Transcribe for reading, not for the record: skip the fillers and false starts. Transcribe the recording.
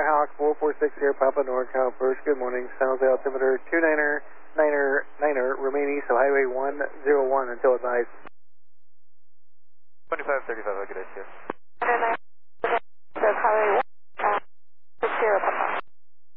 Skyhawk 446 here, Papa NorCal First. Good morning. Sounds altimeter 29er, remain east of Highway 101 until advised. 2535, I'll get it here. Highway 1.